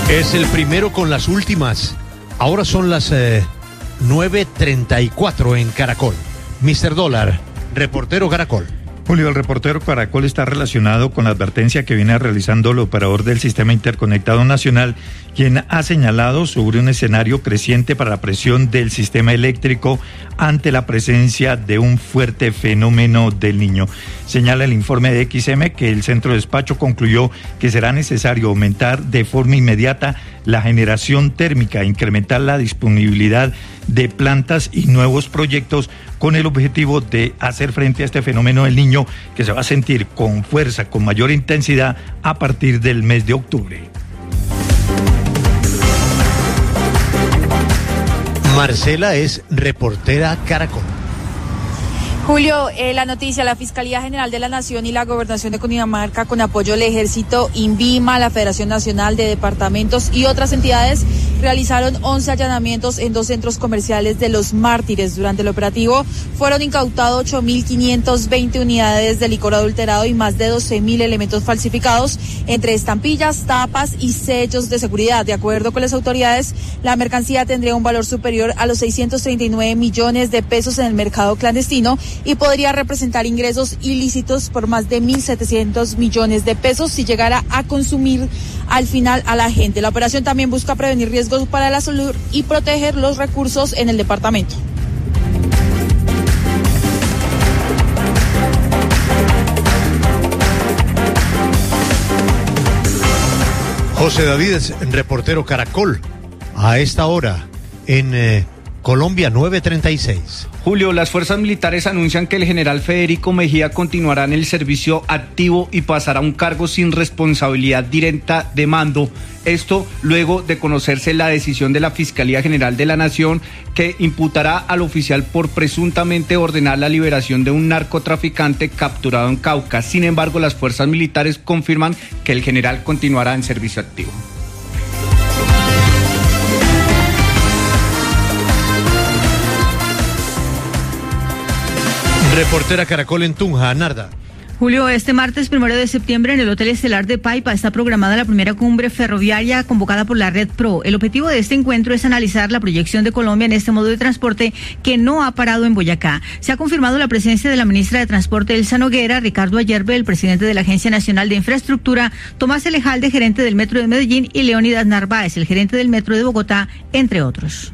Es el primero con las últimas. Ahora son las 9:34 en Caracol. Mr. Dólar, reportero Caracol. Julio, el reportero Caracol está relacionado con la advertencia que viene realizando el operador del Sistema Interconectado Nacional, quien ha señalado sobre un escenario creciente para la presión del sistema eléctrico ante la presencia de un fuerte fenómeno del Niño. Señala el informe de XM que el centro de despacho concluyó que será necesario aumentar de forma inmediata la generación térmica, incrementar la disponibilidad de plantas y nuevos proyectos con el objetivo de hacer frente a este fenómeno del Niño que se va a sentir con fuerza, con mayor intensidad a partir del mes de octubre. Marcela es reportera Caracol. Julio, la noticia, la Fiscalía General de la Nación y la Gobernación de Cundinamarca, con apoyo del Ejército, INVIMA, la Federación Nacional de Departamentos y otras entidades, realizaron 11 allanamientos en 2 centros comerciales de Los Mártires. Durante el operativo fueron incautados 8.520 unidades de licor adulterado y más de 12.000 elementos falsificados, entre estampillas, tapas y sellos de seguridad. De acuerdo con las autoridades, la mercancía tendría un valor superior a los 639 millones de pesos en el mercado clandestino y podría representar ingresos ilícitos por más de 1.700 millones de pesos si llegara a consumir al final a la gente. La operación también busca prevenir riesgos para la salud y proteger los recursos en el departamento. José David es reportero Caracol. A esta hora en Colombia, 9:36. Julio, las fuerzas militares anuncian que el general Federico Mejía continuará en el servicio activo y pasará a un cargo sin responsabilidad directa de mando. Esto luego de conocerse la decisión de la Fiscalía General de la Nación, que imputará al oficial por presuntamente ordenar la liberación de un narcotraficante capturado en Cauca. Sin embargo, las fuerzas militares confirman que el general continuará en servicio activo. Reportera Caracol en Tunja, Narda. Julio, este martes 1 de septiembre en el Hotel Estelar de Paipa está programada la primera cumbre ferroviaria convocada por la Red Pro. El objetivo de este encuentro es analizar la proyección de Colombia en este modo de transporte que no ha parado en Boyacá. Se ha confirmado la presencia de la ministra de Transporte Elsa Noguera, Ricardo Ayerbe, el presidente de la Agencia Nacional de Infraestructura, Tomás Elejalde, gerente del Metro de Medellín, y Leónidas Narváez, el gerente del Metro de Bogotá, entre otros.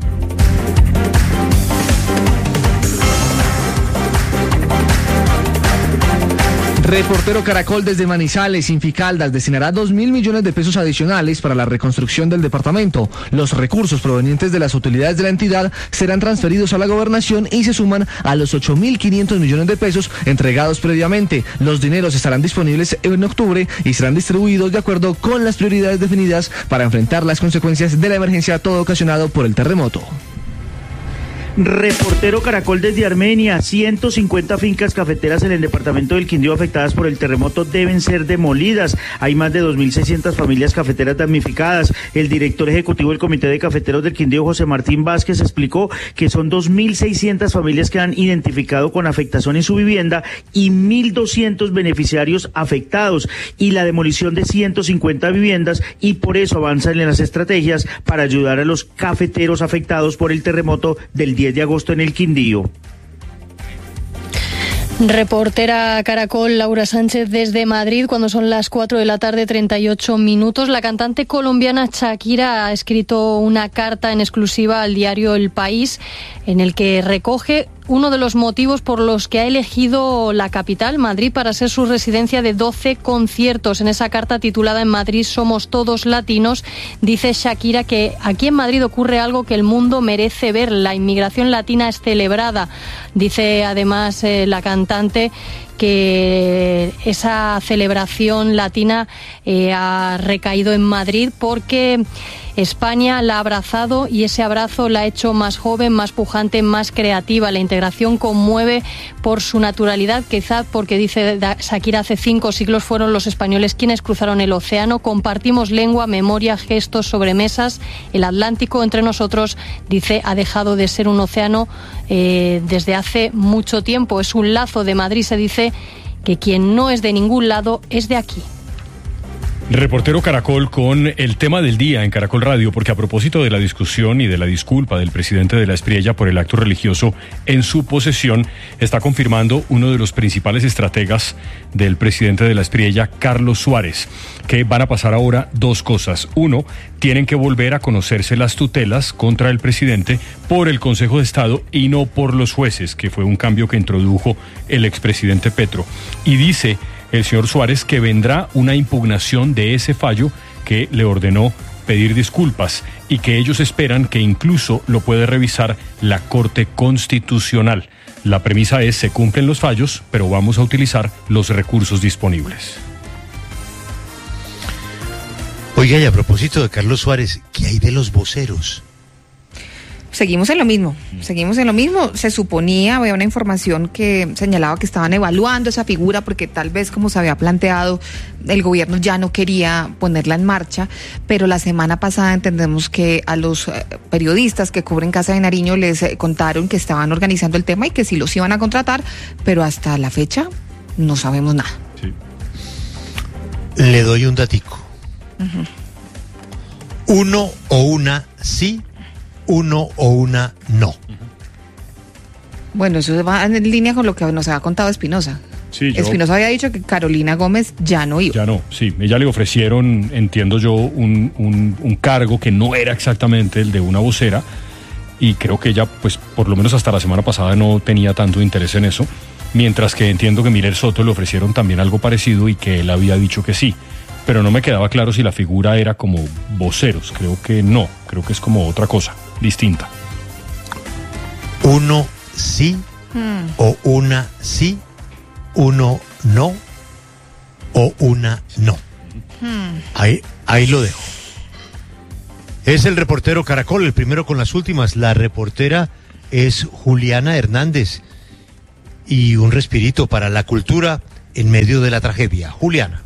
Reportero Caracol desde Manizales, Inficaldas, destinará 2.000 millones de pesos adicionales para la reconstrucción del departamento. Los recursos provenientes de las utilidades de la entidad serán transferidos a la gobernación y se suman a los 8.500 millones de pesos entregados previamente. Los dineros estarán disponibles en octubre y serán distribuidos de acuerdo con las prioridades definidas para enfrentar las consecuencias de la emergencia, todo ocasionado por el terremoto. Reportero Caracol desde Armenia, 150 fincas cafeteras en el departamento del Quindío afectadas por el terremoto deben ser demolidas. Hay más de 2.600 familias cafeteras damnificadas. El director ejecutivo del Comité de Cafeteros del Quindío, José Martín Vázquez, explicó que son 2.600 familias que han identificado con afectación en su vivienda y 1.200 beneficiarios afectados y la demolición de 150 viviendas, y por eso avanzan en las estrategias para ayudar a los cafeteros afectados por el terremoto del 10 de agosto en el Quindío. Reportera Caracol, Laura Sánchez desde Madrid, cuando son las 4 de la tarde, 38 minutos. La cantante colombiana Shakira ha escrito una carta en exclusiva al diario El País en el que recoge uno de los motivos por los que ha elegido la capital, Madrid, para ser su residencia de 12 conciertos. En esa carta titulada En Madrid somos todos latinos, dice Shakira que aquí en Madrid ocurre algo que el mundo merece ver. La inmigración latina es celebrada. Dice además la cantante que esa celebración latina ha recaído en Madrid porque España la ha abrazado y ese abrazo la ha hecho más joven, más pujante, más creativa. La integración conmueve por su naturalidad, quizás porque, dice Shakira, hace 5 siglos fueron los españoles quienes cruzaron el océano. Compartimos lengua, memoria, gestos, sobremesas. El Atlántico entre nosotros, dice, ha dejado de ser un océano desde hace mucho tiempo. Es un lazo de Madrid, se dice que quien no es de ningún lado es de aquí. Reportero Caracol con el tema del día en Caracol Radio, porque a propósito de la discusión y de la disculpa del presidente de la Espriella por el acto religioso en su posesión, está confirmando uno de los principales estrategas del presidente de la Espriella, Carlos Suárez, que van a pasar ahora dos cosas. Uno, tienen que volver a conocerse las tutelas contra el presidente por el Consejo de Estado y no por los jueces, que fue un cambio que introdujo el expresidente Petro. Y dice el señor Suárez que vendrá una impugnación de ese fallo que le ordenó pedir disculpas y que ellos esperan que incluso lo puede revisar la Corte Constitucional. La premisa es: se cumplen los fallos, pero vamos a utilizar los recursos disponibles. Oiga, y a propósito de Carlos Suárez, ¿qué hay de los voceros? Seguimos en lo mismo. Se suponía, había una información que señalaba que estaban evaluando esa figura porque tal vez, como se había planteado, el gobierno ya no quería ponerla en marcha, pero la semana pasada entendemos que a los periodistas que cubren Casa de Nariño les contaron que estaban organizando el tema y que sí los iban a contratar, pero hasta la fecha no sabemos nada. Sí. Le doy un datico. Uno o una sí, uno o una no. Bueno, eso va en línea con lo que nos había contado Espinosa. Sí, Espinosa había dicho que Carolina Gómez ya no iba. Ya no, sí. Ella le ofrecieron, entiendo yo, un cargo que no era exactamente el de una vocera, y creo que ella, pues, por lo menos hasta la semana pasada no tenía tanto interés en eso, mientras que entiendo que Miller Soto le ofrecieron también algo parecido y que él había dicho que sí. Pero no me quedaba claro si la figura era como voceros. Creo que no, creo que es como otra cosa, distinta. Uno sí, o una sí, uno no, o una no. Ahí lo dejo. Es el reportero Caracol, el primero con las últimas. La reportera es Juliana Hernández. Y un respirito para la cultura en medio de la tragedia. Juliana.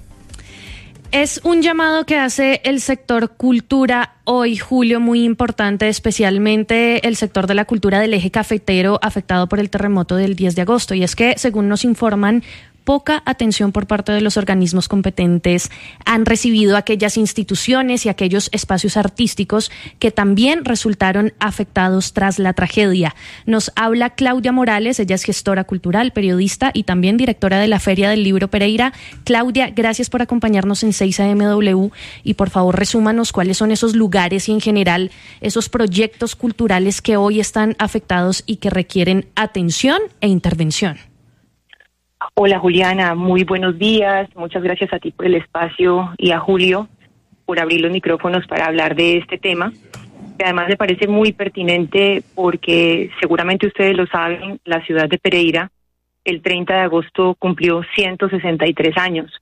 Es un llamado que hace el sector cultura hoy, Julio, muy importante, especialmente el sector de la cultura del eje cafetero afectado por el terremoto del 10 de agosto. Y es que, según nos informan, poca atención por parte de los organismos competentes han recibido aquellas instituciones y aquellos espacios artísticos que también resultaron afectados tras la tragedia. Nos habla Claudia Morales, ella es gestora cultural, periodista y también directora de la Feria del Libro Pereira. Claudia, gracias por acompañarnos en 6 AMW y por favor resúmanos cuáles son esos lugares y en general esos proyectos culturales que hoy están afectados y que requieren atención e intervención. Hola Juliana, muy buenos días, muchas gracias a ti por el espacio y a Julio por abrir los micrófonos para hablar de este tema, que además me parece muy pertinente porque seguramente ustedes lo saben, la ciudad de Pereira el 30 de agosto cumplió 163 años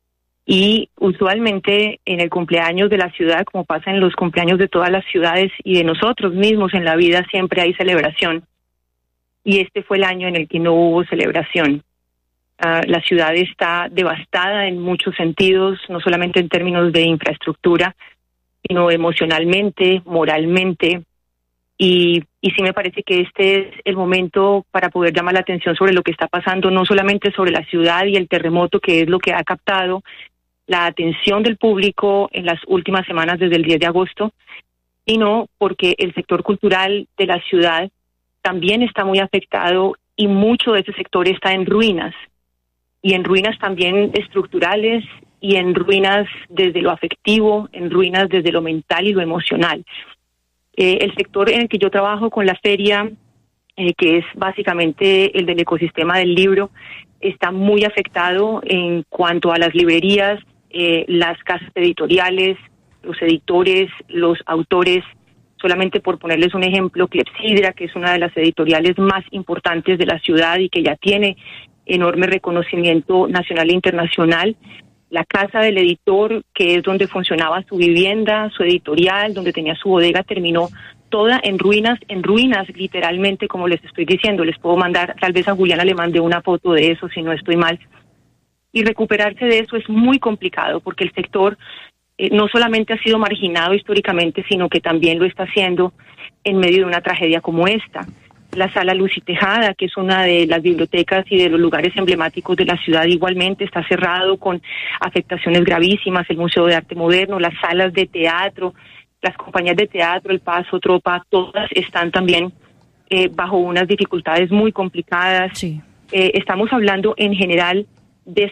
y usualmente en el cumpleaños de la ciudad, como pasa en los cumpleaños de todas las ciudades y de nosotros mismos en la vida, siempre hay celebración y este fue el año en el que no hubo celebración. La ciudad está devastada en muchos sentidos, no solamente en términos de infraestructura, sino emocionalmente, moralmente, y sí me parece que este es el momento para poder llamar la atención sobre lo que está pasando, no solamente sobre la ciudad y el terremoto, que es lo que ha captado la atención del público en las últimas semanas desde el 10 de agosto, sino porque el sector cultural de la ciudad también está muy afectado y mucho de ese sector está en ruinas. Y en ruinas también estructurales y en ruinas desde lo afectivo, en ruinas desde lo mental y lo emocional. El sector en el que yo trabajo con la feria, que es básicamente el del ecosistema del libro, está muy afectado en cuanto a las librerías, las casas editoriales, los editores, los autores. Solamente por ponerles un ejemplo, Clepsidra, que es una de las editoriales más importantes de la ciudad y que ya tiene enorme reconocimiento nacional e internacional, la casa del editor, que es donde funcionaba su vivienda, su editorial, donde tenía su bodega, terminó toda en ruinas literalmente, como les estoy diciendo. Les puedo mandar, tal vez a Juliana le mandé una foto de eso, si no estoy mal. Y recuperarse de eso es muy complicado, porque el sector no solamente ha sido marginado históricamente, sino que también lo está haciendo en medio de una tragedia como esta. La Sala Luz y Tejada, que es una de las bibliotecas y de los lugares emblemáticos de la ciudad, igualmente está cerrado con afectaciones gravísimas. El Museo de Arte Moderno, las salas de teatro, las compañías de teatro, El Paso, Tropa, todas están también bajo unas dificultades muy complicadas. Sí. Estamos hablando en general de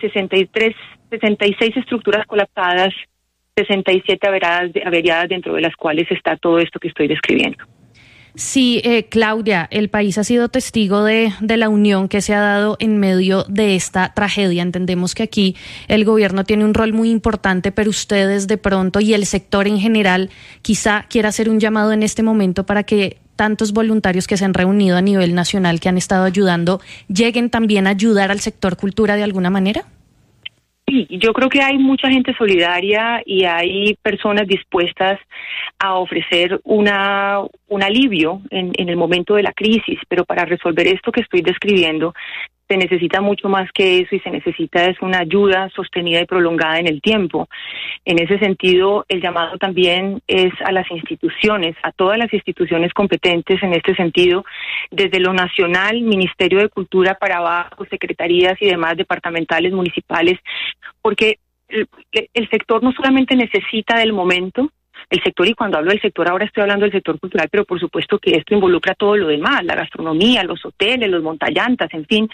66 estructuras colapsadas, 67 averiadas, dentro de las cuales está todo esto que estoy describiendo. Sí, Claudia, el país ha sido testigo de la unión que se ha dado en medio de esta tragedia. Entendemos que aquí el gobierno tiene un rol muy importante, pero ustedes de pronto y el sector en general quizá quiera hacer un llamado en este momento para que tantos voluntarios que se han reunido a nivel nacional, que han estado ayudando, lleguen también a ayudar al sector cultura de alguna manera. Sí, yo creo que hay mucha gente solidaria y hay personas dispuestas a ofrecer un alivio en el momento de la crisis, pero para resolver esto que estoy describiendo se necesita mucho más que eso y se necesita es una ayuda sostenida y prolongada en el tiempo. En ese sentido, el llamado también es a las instituciones, a todas las instituciones competentes en este sentido, desde lo nacional, Ministerio de Cultura para abajo, secretarías y demás departamentales, municipales, porque el sector no solamente necesita del momento, el sector, y cuando hablo del sector ahora estoy hablando del sector cultural, pero por supuesto que esto involucra todo lo demás, la gastronomía, los hoteles, los montallantas, en fin,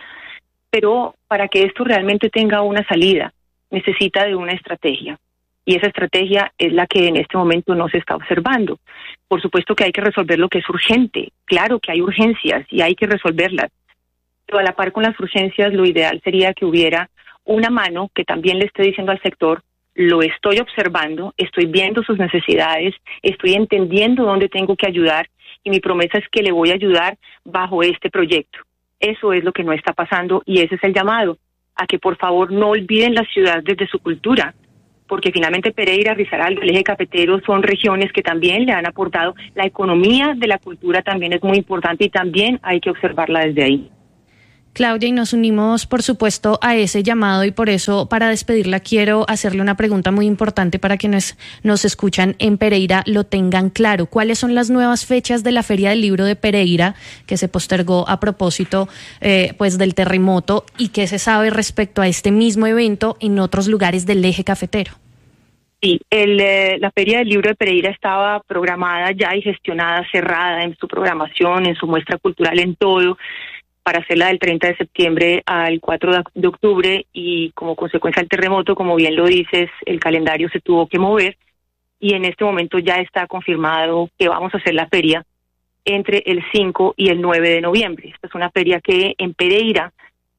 pero para que esto realmente tenga una salida, necesita de una estrategia, y esa estrategia es la que en este momento no se está observando. Por supuesto que hay que resolver lo que es urgente, claro que hay urgencias y hay que resolverlas, pero a la par con las urgencias lo ideal sería que hubiera una mano que también le esté diciendo al sector: lo estoy observando, estoy viendo sus necesidades, estoy entendiendo dónde tengo que ayudar y mi promesa es que le voy a ayudar bajo este proyecto. Eso es lo que no está pasando y ese es el llamado, a que por favor no olviden la ciudad desde su cultura, porque finalmente Pereira, Risaralda, el eje cafetero son regiones que también le han aportado. La economía de la cultura también es muy importante y también hay que observarla desde ahí. Claudia, y nos unimos, por supuesto, a ese llamado y por eso, para despedirla, quiero hacerle una pregunta muy importante para quienes nos escuchan en Pereira lo tengan claro. ¿Cuáles son las nuevas fechas de la Feria del Libro de Pereira que se postergó a propósito pues del terremoto y qué se sabe respecto a este mismo evento en otros lugares del eje cafetero? Sí, la Feria del Libro de Pereira estaba programada ya y gestionada, cerrada en su programación, en su muestra cultural, en todo, para hacerla del 30 de septiembre al 4 de octubre y como consecuencia del terremoto, como bien lo dices, el calendario se tuvo que mover y en este momento ya está confirmado que vamos a hacer la feria entre el 5 y el 9 de noviembre. Esta es una feria que en Pereira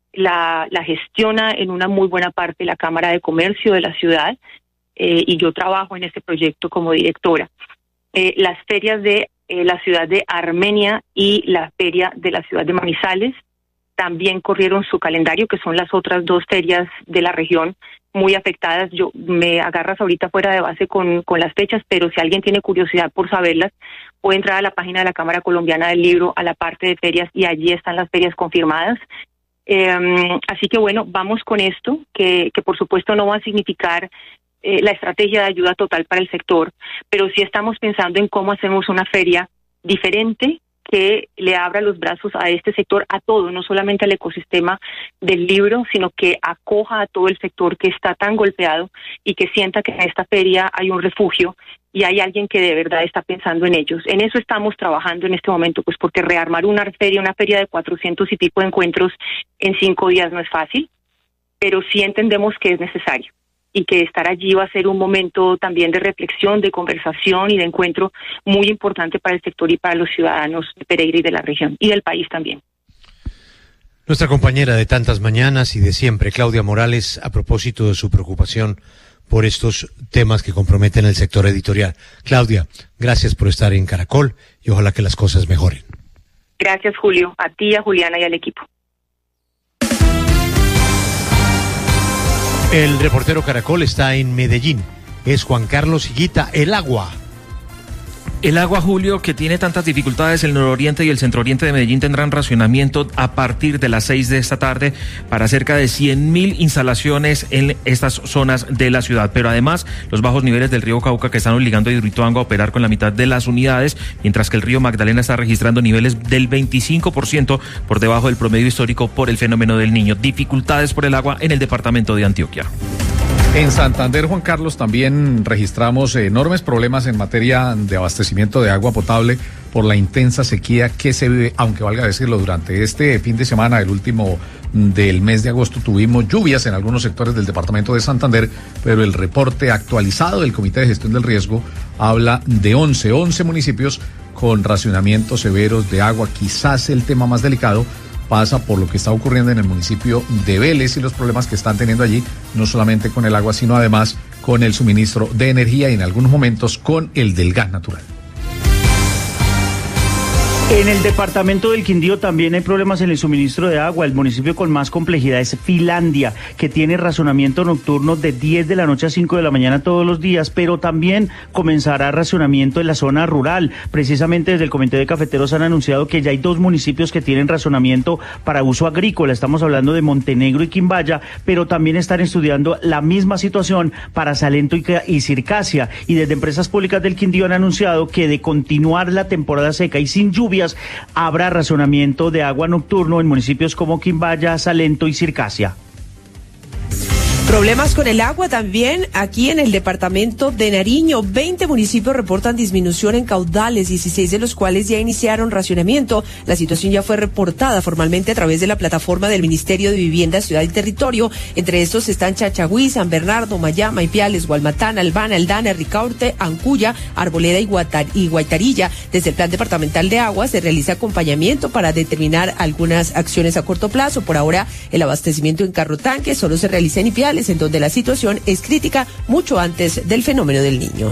la gestiona en una muy buena parte la Cámara de Comercio de la ciudad y yo trabajo en este proyecto como directora. Las ferias de la ciudad de Armenia y la feria de la ciudad de Manizales también corrieron su calendario, que son las otras dos ferias de la región muy afectadas. Yo me agarras ahorita fuera de base con las fechas, pero si alguien tiene curiosidad por saberlas, puede entrar a la página de la Cámara Colombiana del Libro, a la parte de ferias, y allí están las ferias confirmadas. Así que bueno, vamos con esto, que por supuesto no va a significar la estrategia de ayuda total para el sector, pero sí estamos pensando en cómo hacemos una feria diferente que le abra los brazos a este sector, a todo, no solamente al ecosistema del libro, sino que acoja a todo el sector que está tan golpeado y que sienta que en esta feria hay un refugio y hay alguien que de verdad está pensando en ellos. En eso estamos trabajando en este momento, pues porque rearmar una feria de 400 y pico de encuentros en 5 días no es fácil, pero sí entendemos que es necesario y que estar allí va a ser un momento también de reflexión, de conversación y de encuentro muy importante para el sector y para los ciudadanos de Pereira y de la región y del país también. Nuestra compañera de tantas mañanas y de siempre, Claudia Morales, a propósito de su preocupación por estos temas que comprometen el sector editorial. Claudia, gracias por estar en Caracol y ojalá que las cosas mejoren. Gracias, Julio, a ti, a Juliana y al equipo. El reportero Caracol está en Medellín. Es Juan Carlos Higuita, El Agua. El agua, Julio, que tiene tantas dificultades, el nororiente y el centro-oriente de Medellín tendrán racionamiento a partir de las 6 de esta tarde para cerca de 100.000 instalaciones en estas zonas de la ciudad. Pero además, los bajos niveles del río Cauca que están obligando a Hidroituango a operar con la mitad de las unidades, mientras que el río Magdalena está registrando niveles del 25% por debajo del promedio histórico por el fenómeno del Niño. Dificultades por el agua en el departamento de Antioquia. En Santander, Juan Carlos, también registramos enormes problemas en materia de abastecimiento de agua potable por la intensa sequía que se vive, aunque valga decirlo, durante este fin de semana, el último del mes de agosto, tuvimos lluvias en algunos sectores del departamento de Santander, pero el reporte actualizado del Comité de Gestión del Riesgo habla de 11 municipios con racionamientos severos de agua. Quizás el tema más delicado pasa por lo que está ocurriendo en el municipio de Vélez y los problemas que están teniendo allí, no solamente con el agua, sino además con el suministro de energía y en algunos momentos con el del gas natural. En el departamento del Quindío también hay problemas en el suministro de agua. El municipio con más complejidad es Filandia, que tiene racionamiento nocturno de 10 de la noche a 5 de la mañana todos los días, pero también comenzará racionamiento en la zona rural. Precisamente desde el Comité de Cafeteros han anunciado que ya hay 2 municipios que tienen racionamiento para uso agrícola. Estamos hablando de Montenegro y Quimbaya, pero también están estudiando la misma situación para Salento y Circasia. Y desde Empresas Públicas del Quindío han anunciado que de continuar la temporada seca y sin lluvias, habrá racionamiento de agua nocturno en municipios como Quimbaya, Salento y Circasia. Problemas con el agua también aquí en el departamento de Nariño. 20 municipios reportan disminución en caudales, 16 de los cuales ya iniciaron racionamiento. La situación ya fue reportada formalmente a través de la plataforma del Ministerio de Vivienda, Ciudad y Territorio. Entre estos están Chachagüí, San Bernardo, Mayama, Ipiales, Gualmatán, Albana, Aldana, Ricaurte, Ancuya, Arboleda y Guaitarilla. Desde el Plan Departamental de Agua se realiza acompañamiento para determinar algunas acciones a corto plazo. Por ahora, el abastecimiento en Carrotanque solo se realiza en Ipiales, en donde la situación es crítica mucho antes del fenómeno del Niño.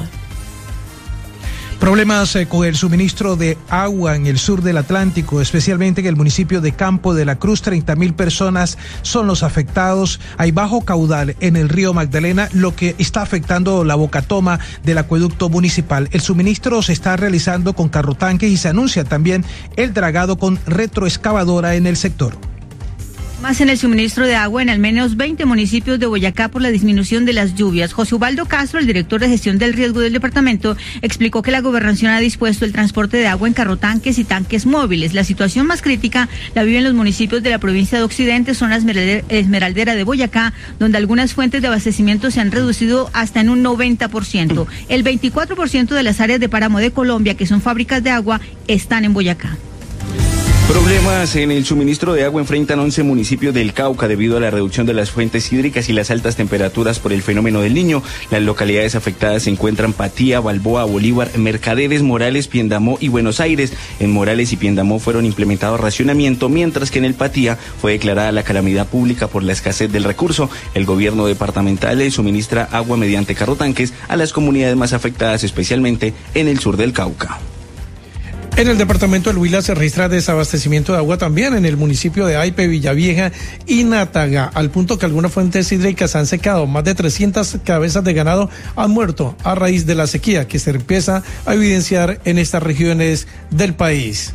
Problemas con el suministro de agua en el sur del Atlántico, especialmente en el municipio de Campo de la Cruz. 30.000 personas son los afectados. Hay bajo caudal en el río Magdalena, lo que está afectando la bocatoma del acueducto municipal. El suministro se está realizando con carrotanques y se anuncia también el dragado con retroexcavadora en el sector. Más en el suministro de agua en al menos 20 municipios de Boyacá por la disminución de las lluvias. José Ubaldo Castro, el director de gestión del riesgo del departamento, explicó que la gobernación ha dispuesto el transporte de agua en carrotanques y tanques móviles. La situación más crítica la viven los municipios de la provincia de Occidente, zona esmeraldera de Boyacá, donde algunas fuentes de abastecimiento se han reducido hasta en un 90%. El 24% de las áreas de páramo de Colombia, que son fábricas de agua, están en Boyacá. Problemas en el suministro de agua enfrentan 11 municipios del Cauca debido a la reducción de las fuentes hídricas y las altas temperaturas por el fenómeno del Niño. Las localidades afectadas se encuentran Patía, Balboa, Bolívar, Mercaderes, Morales, Piendamó y Buenos Aires. En Morales y Piendamó fueron implementados racionamiento, mientras que en el Patía fue declarada la calamidad pública por la escasez del recurso. El gobierno departamental suministra agua mediante carrotanques a las comunidades más afectadas, especialmente en el sur del Cauca. En el departamento del Huila se registra desabastecimiento de agua también en el municipio de Aipe, Villavieja y Nátaga, al punto que algunas fuentes hídricas han secado. Más de 300 cabezas de ganado han muerto a raíz de la sequía que se empieza a evidenciar en estas regiones del país.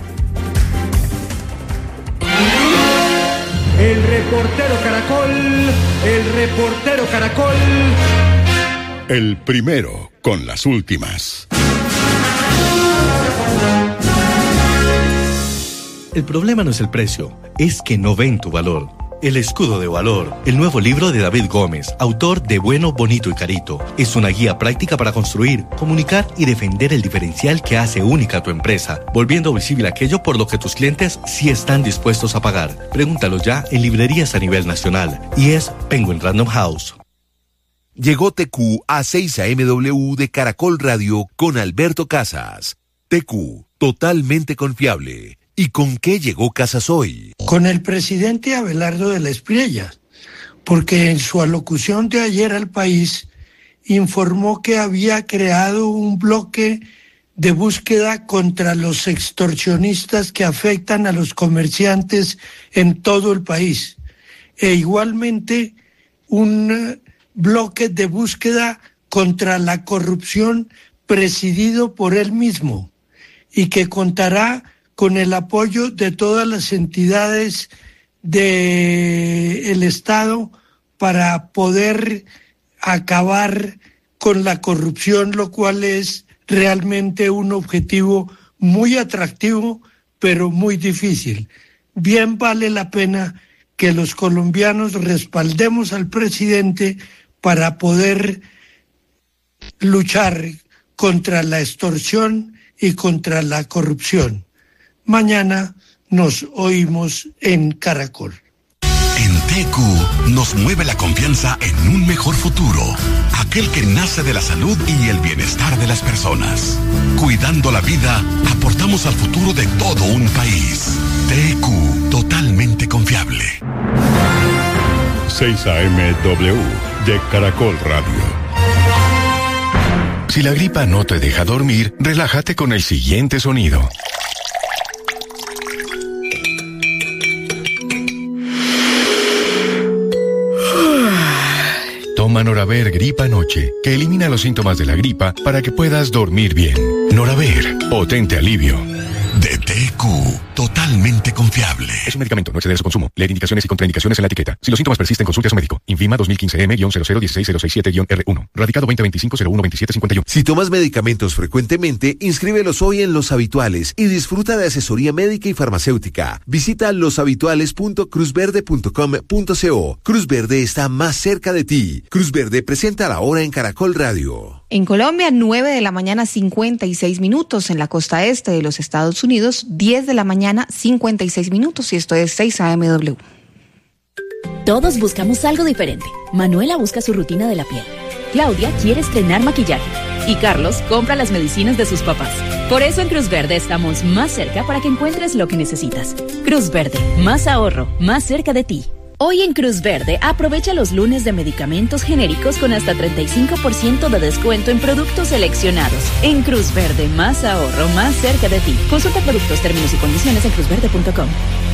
El reportero Caracol. El primero con las últimas. El problema no es el precio, es que no ven tu valor. El escudo de valor, el nuevo libro de David Gómez, autor de Bueno, Bonito y Carito, es una guía práctica para construir, comunicar y defender el diferencial que hace única a tu empresa, volviendo visible aquello por lo que tus clientes sí están dispuestos a pagar. Pregúntalo ya en librerías a nivel nacional. Y es Penguin Random House. Llegó TQ a 6 AM de Caracol Radio con Alberto Casas. TQ, totalmente confiable. ¿Y con qué llegó Casas hoy? Con el presidente Abelardo de la Espriella, porque en su alocución de ayer al país informó que había creado un bloque de búsqueda contra los extorsionistas que afectan a los comerciantes en todo el país, e igualmente un bloque de búsqueda contra la corrupción presidido por él mismo y que contará con el apoyo de todas las entidades del Estado para poder acabar con la corrupción, lo cual es realmente un objetivo muy atractivo, pero muy difícil. Bien vale la pena que los colombianos respaldemos al presidente para poder luchar contra la extorsión y contra la corrupción. Mañana nos oímos en Caracol. En TQ nos mueve la confianza en un mejor futuro, aquel que nace de la salud y el bienestar de las personas. Cuidando la vida, aportamos al futuro de todo un país. TQ, totalmente confiable. 6 AM-W de Caracol Radio. Si la gripa no te deja dormir, relájate con el siguiente sonido. Toma Noraver Gripa Noche, que elimina los síntomas de la gripa para que puedas dormir bien. Noraver, potente alivio. De TQ, totalmente confiable. Es un medicamento, no exceder su consumo. Leer indicaciones y contraindicaciones en la etiqueta. Si los síntomas persisten, consulte a su médico. INVIMA 2015M-0016067-R1. Radicado 2025-012751. Si tomas medicamentos frecuentemente, inscríbelos hoy en Los Habituales y disfruta de asesoría médica y farmacéutica. Visita loshabituales.cruzverde.com.co. Cruz Verde está más cerca de ti. Cruz Verde presenta la hora en Caracol Radio. En Colombia, 9 de la mañana, 56 minutos. En la costa este de los Estados Unidos, 10 de la mañana, 56 minutos. Y esto es 6 AM-W. Todos buscamos algo diferente. Manuela busca su rutina de la piel. Claudia quiere estrenar maquillaje. Y Carlos compra las medicinas de sus papás. Por eso en Cruz Verde estamos más cerca para que encuentres lo que necesitas. Cruz Verde, más ahorro, más cerca de ti. Hoy en Cruz Verde, aprovecha los lunes de medicamentos genéricos con hasta 35% de descuento en productos seleccionados. En Cruz Verde, más ahorro, más cerca de ti. Consulta productos, términos y condiciones en cruzverde.com.